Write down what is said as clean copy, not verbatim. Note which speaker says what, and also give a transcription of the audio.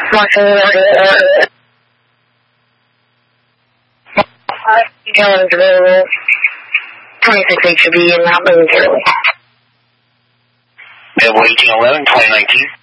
Speaker 1: Gallon's available. 26 HB and not moving through.
Speaker 2: Available 1811, 2019.